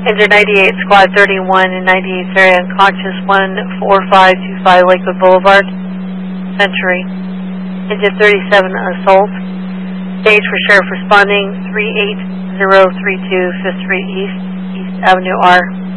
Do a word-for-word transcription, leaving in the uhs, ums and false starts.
Engine ninety-eight, Squad thirty-one in ninety-eight area, unconscious, one four five two five Lakewood Boulevard, Century. Engine thirty-seven, assault. Stage for sheriff responding, three eight zero three two Fifth Street East, East Avenue R.